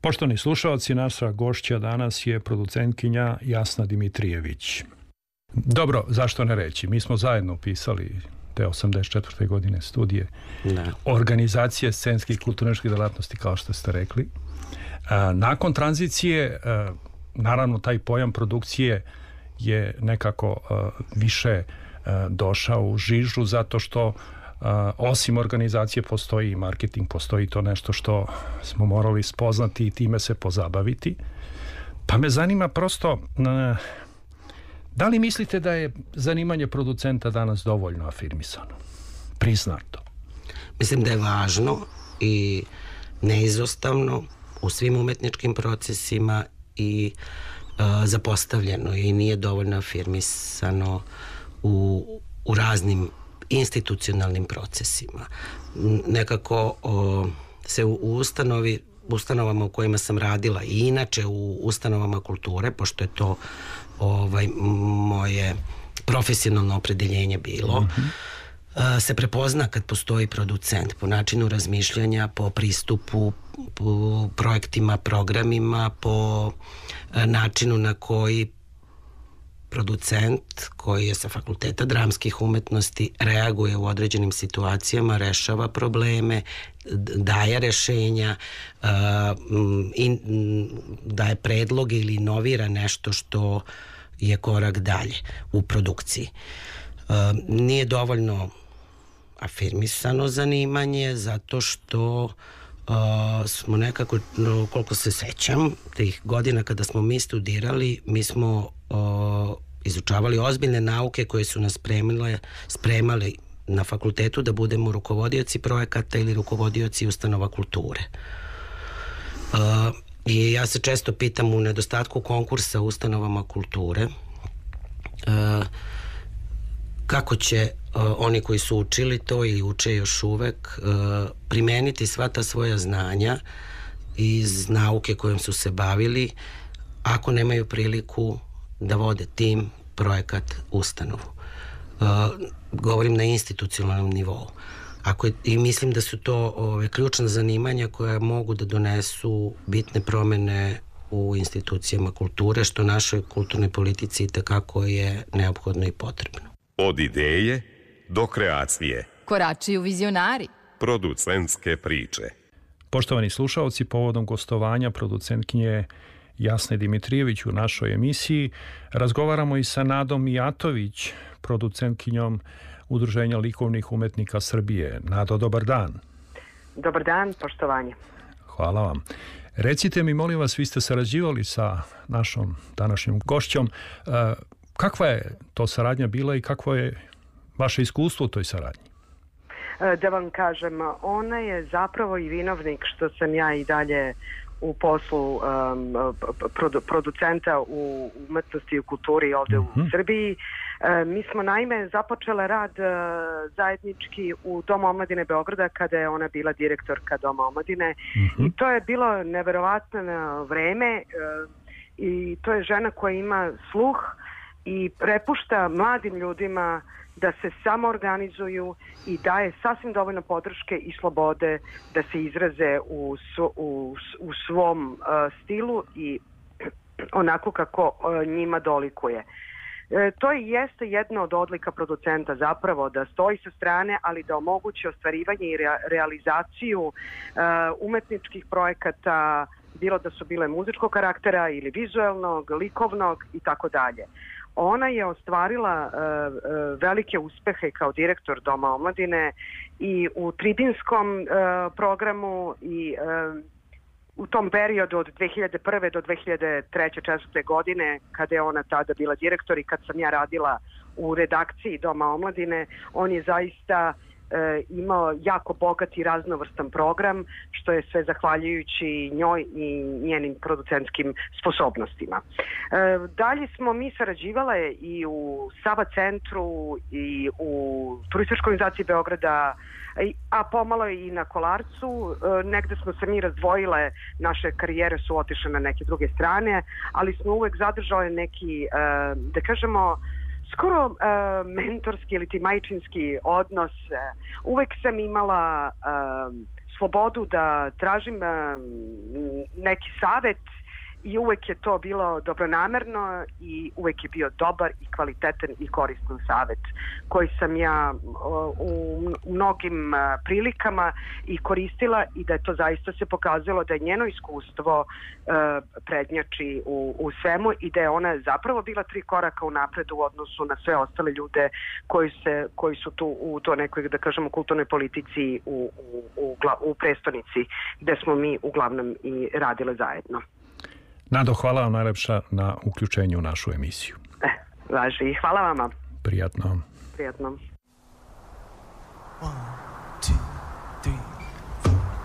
Poštovani slušalci, naša gošća danas je producentkinja Jasna Dimitrijević. Dobro, zašto ne reći? Mi smo zajedno pisali te 84. godine studije organizacije scenskih i kulturničkih delatnosti, kao što ste rekli. Nakon tranzicije, naravno, taj pojam produkcije je nekako više došao u žižu, zato što osim organizacije postoji i marketing, postoji to nešto što smo morali spoznati i time se pozabaviti. Pa me zanima prosto, da li mislite da je zanimanje producenta danas dovoljno afirmisano, priznato? Mislim da je važno i neizostavno u svim umetničkim procesima i zapostavljeno i nije dovoljno afirmisano u raznim institucionalnim procesima. Nekako se u ustanovama u kojima sam radila i inače u ustanovama kulture, pošto je to moje profesionalno opredeljenje bilo, se prepozna kad postoji producent po načinu razmišljanja, po pristupu, po projektima, programima, po načinu na koji producent koji je sa fakulteta dramskih umetnosti reaguje u određenim situacijama, rešava probleme, daje rešenja, daje predloge ili inovira nešto što je korak dalje u produkciji. Nije dovoljno afirmisano zanimanje zato što smo nekako, koliko se sećam, tih godina kada smo mi studirali, mi smo izučavali ozbiljne nauke koje su nas spremali na fakultetu da budemo rukovodioci projekata ili rukovodioci ustanova kulture. I ja se često pitam u nedostatku konkursa u ustanovama kulture kako će oni koji su učili to ili uče još uvek primeniti sva ta svoja znanja iz nauke kojom su se bavili ako nemaju priliku da vode tim, projekat, ustanovu. Govorim na institucionalnom nivou. I mislim da su to ključna zanimanja koja mogu da donesu bitne promene u institucijama kulture, što našoj kulturnoj politici itekako je neophodno i potrebno. Od ideje do kreacije. Koračuju vizionari. Producentske priče. Poštovani slušalci, povodom gostovanja producentkinje Jasne Dimitrijević u našoj emisiji razgovaramo i sa Nadom Mijatović, producentkinjom Udruženja likovnih umetnika Srbije. Nado, dobar dan. Dobar dan, poštovanje. Hvala vam. Recite mi, molim vas, vi ste sarađivali sa našom današnjom gošćom. Kakva je to saradnja bila i kakvo je vaše iskustvo u toj saradnji? Da vam kažem, ona je zapravo i vinovnik što sam ja i dalje u poslu producenta u umetnosti i u kulturi ovde u Srbiji. Mi smo naime započele rad zajednički u Domu omladine Beograda kada je ona bila direktorka Doma omladine i to je bilo neverovatno vreme i to je žena koja ima sluh i prepušta mladim ljudima da se samoorganizuju i daje sasvim dovoljno podrške i slobode da se izraze u svom stilu i onako kako njima dolikuje. To jeste jedna od odlika producenta zapravo, da stoji sa strane, ali da omogući ostvarivanje i realizaciju umetničkih projekata, bilo da su bile muzičkog karaktera ili vizuelnog, likovnog i tako dalje. Ona je ostvarila velike uspehe kao direktor Doma omladine i u tribinskom programu i u tom periodu od 2001. do 2003. 2004. godine, kada je ona tada bila direktor i kad sam ja radila u redakciji Doma omladine, on je zaista imao jako bogat i raznovrstan program, što je sve zahvaljujući njoj i njenim producentskim sposobnostima. Dalje smo mi sarađivale i u Sava centru i u Turističkoj organizaciji Beograda, a pomalo i na Kolarcu. Negde smo se mi razdvojile, naše karijere su otišle na neke druge strane, ali smo uvek zadržale neki, da kažemo, skoro mentorski ili ti majčinski odnos. Uvek sam imala slobodu da tražim neki savet i uvek je to bilo dobronamerno i uvek je bio dobar i kvalitetan i koristan savet koji sam ja u mnogim prilikama i koristila i da je to zaista se pokazalo da je njeno iskustvo prednjači u svemu i da je ona zapravo bila 3 koraka unapred u odnosu na sve ostale ljude koji su tu u to nekoj, da kažemo, kulturnoj politici u prestonici gde smo mi uglavnom i radile zajedno. Nado, hvala vam najlepša na uključenju u našu emisiju. Važi. Hvala vama. Prijatno. Prijatno. 1